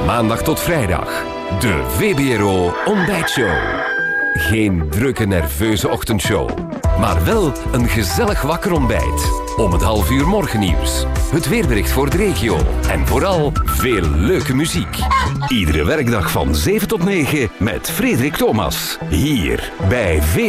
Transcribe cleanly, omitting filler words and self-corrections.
maandag tot vrijdag. De VBRO Ontbijtshow. Geen drukke, nerveuze ochtendshow, maar wel een gezellig wakker ontbijt. Om 12:30 morgennieuws, het weerbericht voor de regio en vooral veel leuke muziek. Iedere werkdag van 7 tot 9 met Frederik Thomas. Hier bij VBRO.